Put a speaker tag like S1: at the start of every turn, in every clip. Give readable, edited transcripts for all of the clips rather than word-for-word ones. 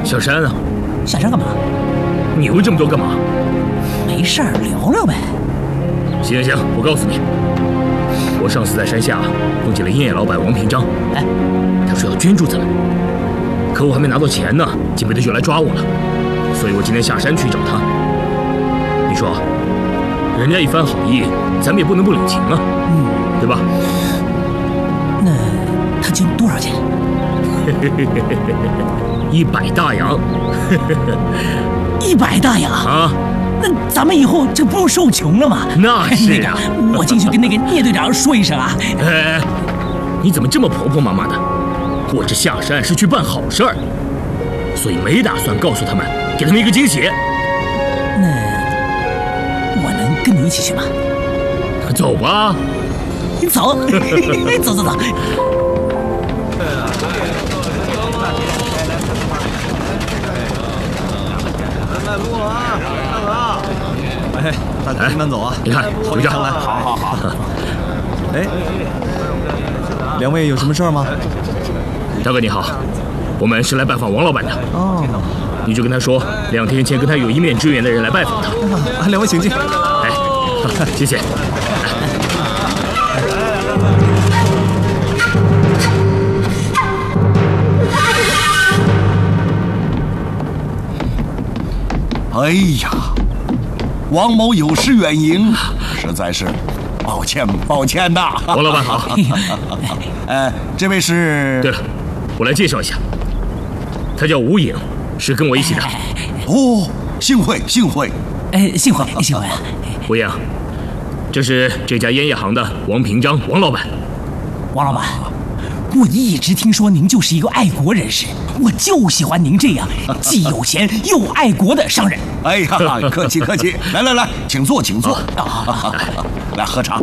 S1: 下山啊！
S2: 下山干嘛？
S1: 你问这么多干嘛？
S2: 没事儿，聊聊呗。
S1: 行，我告诉你，我上次在山下碰见了烟叶老板王平章，他说要捐助咱们，可我还没拿到钱呢，警备队就来抓我了，所以我今天下山去找他。你说，人家一番好意，咱们也不能不领情啊，对吧？
S2: 那他捐多少钱
S1: ？100大洋。
S2: 100大洋
S1: 啊！
S2: 那咱们以后这不用受穷了吗？
S1: 那是啊，
S2: 我进去跟那个聂队长说一声啊。
S1: 哎，你怎么这么婆婆妈妈的？我这下山是去办好事儿，所以没打算告诉他们，给他们一个惊喜。
S2: 那我能跟你一起去吗？
S1: 走吧。
S2: 走，走。
S3: 慢步啊，慢走啊！哎，大哥慢走啊！
S1: 你看，回家。
S3: 好。哎，两位有什么事儿吗？
S1: 大哥你好，我们是来拜访王老板的。
S3: 哦，
S1: 你就跟他说，2天前跟他有一面之缘的人来拜访他。
S3: 两位请进。
S1: 哎，谢谢。
S4: 哎呀，王某有失远迎，实在是抱歉呐。
S1: 王老板好。
S4: 这位是……
S1: 对了，我来介绍一下，他叫吴影，是跟我一起的。
S4: 哦，幸会。
S2: 幸会啊。
S1: 吴影，这是这家烟叶行的王平章，王老板。
S2: 王老板，我一直听说您就是一个爱国人士，我就喜欢您这样既有钱又爱国的商人。
S4: 哎呀，客气。来，请坐。来喝茶。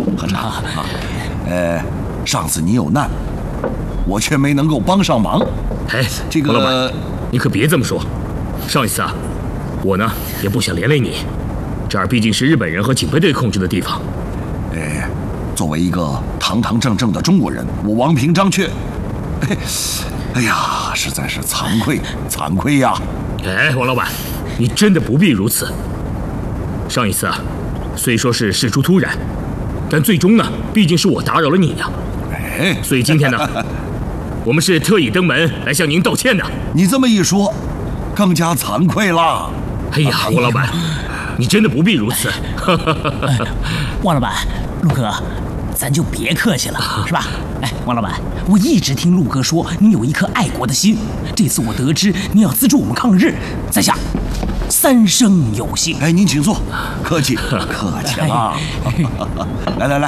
S4: 上次你有难，我却没能够帮上忙。
S1: 哎，王老板，你可别这么说。上一次啊，我呢也不想连累你，这儿毕竟是日本人和警备队控制的地方。
S4: 作为一个堂堂正正的中国人，我王平章却……哎呀，实在是惭愧呀！
S1: 哎，王老板，你真的不必如此。上一次啊，虽说是事出突然，但最终呢，毕竟是我打扰了你呀。所以今天呢，我们是特意登门来向您道歉的。
S4: 你这么一说，更加惭愧了。
S1: 哎呀，王老板，你真的不必如此。
S2: 王老板，陆哥，咱就别客气了，是吧？王老板，我一直听陆哥说你有一颗爱国的心，这次我得知你要资助我们抗日，在下三生有幸。
S4: 您请坐，客气了。来，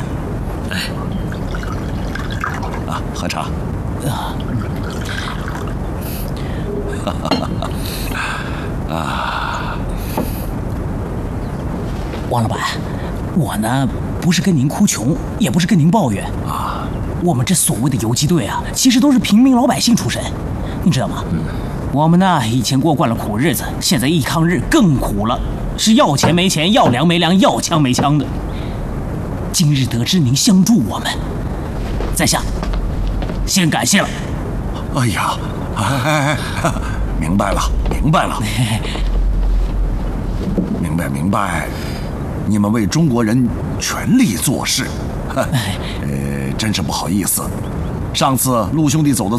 S4: 喝茶。
S2: 王老板，我呢不是跟您哭穷，也不是跟您抱怨啊。我们这所谓的游击队啊，其实都是平民老百姓出身，你知道吗？我们呢以前过惯了苦日子，现在一抗日更苦了，是要钱没钱，要粮没粮，要枪没枪的。今日得知您相助我们，在下先感谢了。
S4: 哎呀，明白了，明白，你们为中国人全力做事，真是不好意思。上次陆兄弟走的